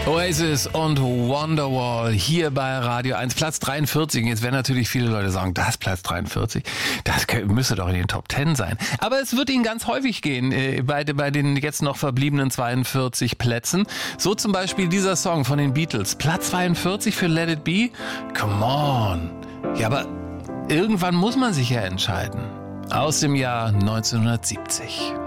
Oasis und Wonderwall hier bei Radio 1, Platz 43. Jetzt werden natürlich viele Leute sagen, das Platz 43, das müsste doch in den Top 10 sein. Aber es wird Ihnen ganz häufig gehen bei den jetzt noch verbliebenen 42 Plätzen. So zum Beispiel dieser Song von den Beatles, Platz 42 für Let It Be. Come on. Ja, aber irgendwann muss man sich ja entscheiden. Aus dem Jahr 1970.